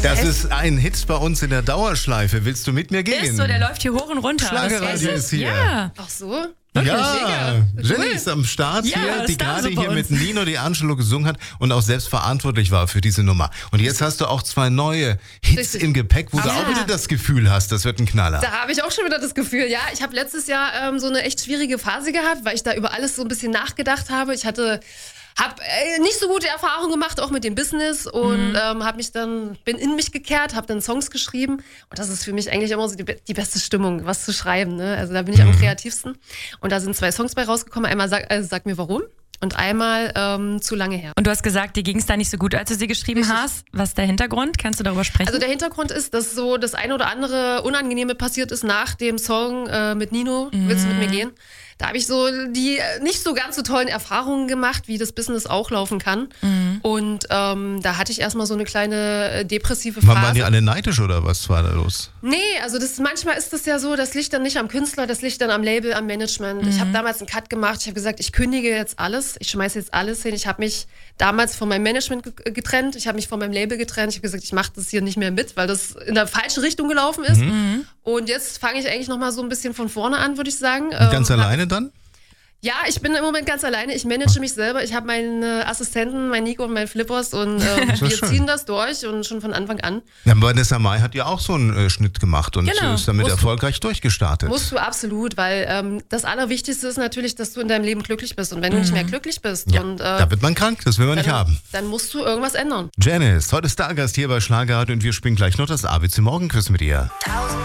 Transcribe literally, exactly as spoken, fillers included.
Das ist ein Hit bei uns in der Dauerschleife. Willst du mit mir gehen? Ist so, der läuft hier hoch und runter. Schlagerradio ist hier. Ja. Ach so? Ja, Jenny ist am Start Ja, hier, die ist da gerade so bei hier mit uns. Nino D'Angelo gesungen hat und auch selbst verantwortlich war für diese Nummer. Und jetzt hast du auch zwei neue Hits Richtig. im Gepäck, wo du Ja. auch wieder das Gefühl hast, das wird ein Knaller. Da habe ich auch schon wieder das Gefühl, ja, ich habe letztes Jahr ähm, so eine echt schwierige Phase gehabt, weil ich da über alles so ein bisschen nachgedacht habe. Ich hatte Hab äh, nicht so gute Erfahrungen gemacht, auch mit dem Business und mhm. ähm, hab mich dann, bin in mich gekehrt, habe dann Songs geschrieben und das ist für mich eigentlich immer so die, die beste Stimmung, was zu schreiben, ne? Also da bin ich mhm. am kreativsten und da sind zwei Songs bei rausgekommen, einmal Sag, äh, sag mir warum und einmal ähm, zu lange her. Und du hast gesagt, dir ging es da nicht so gut, als du sie geschrieben Richtig. hast. Was ist der Hintergrund? Kannst du darüber sprechen? Also der Hintergrund ist, dass so das eine oder andere Unangenehme passiert ist nach dem Song äh, mit Nino, mhm. Willst du mit mir gehen? Da habe ich so die nicht so ganz so tollen Erfahrungen gemacht, wie das Business auch laufen kann. Mhm. Und ähm, da hatte ich erstmal so eine kleine äh, depressive Phase. Wann waren die alle neidisch oder was war da los? Nee, also das, manchmal ist das ja so, das liegt dann nicht am Künstler, das liegt dann am Label, am Management. Mhm. Ich habe damals einen Cut gemacht, ich habe gesagt, ich kündige jetzt alles, ich schmeiße jetzt alles hin. Ich habe mich damals von meinem Management getrennt, ich habe mich von meinem Label getrennt. Ich habe gesagt, ich mache das hier nicht mehr mit, weil das in der falschen Richtung gelaufen ist. Mhm. Und jetzt fange ich eigentlich nochmal so ein bisschen von vorne an, würde ich sagen. Und ganz ähm, alleine dann? Ja, ich bin im Moment ganz alleine. Ich manage mich selber. Ich habe meinen äh, Assistenten, meinen Nico und meinen Flippers und äh, wir schön. ziehen das durch und schon von Anfang an. Ja, Vanessa Mai hat ja auch so einen äh, Schnitt gemacht und Genau. ist damit Musst du- erfolgreich durchgestartet. Musst du absolut, weil ähm, das Allerwichtigste ist natürlich, dass du in deinem Leben glücklich bist. Und wenn du nicht mehr glücklich bist, Ja, und, äh, da wird man krank, das will man nicht dann, haben. dann musst du irgendwas ändern. Janice, heute Stargast hier bei Schlagerradio und wir spielen gleich noch das A B C Morgenquiz mit ihr.